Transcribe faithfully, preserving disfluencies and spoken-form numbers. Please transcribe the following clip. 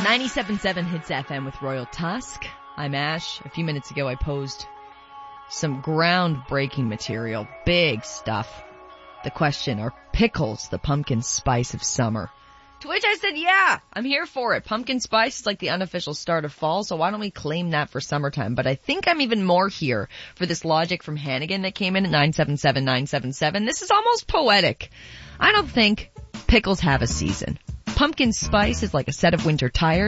ninety-seven point seven Hits F M with Royal Tusk. I'm Ash. A few minutes ago I posed some groundbreaking material, big stuff. The question, are pickles the pumpkin spice of summer? To which I said, yeah, I'm here for it. Pumpkin spice is like the unofficial start of fall, so why don't we claim that for summertime? But I think I'm even more here for this logic from Hannigan that came in at nine seven seven nine seven seven. This is almost poetic. I don't think pickles have a season. Pumpkin spice is like a set of winter tires.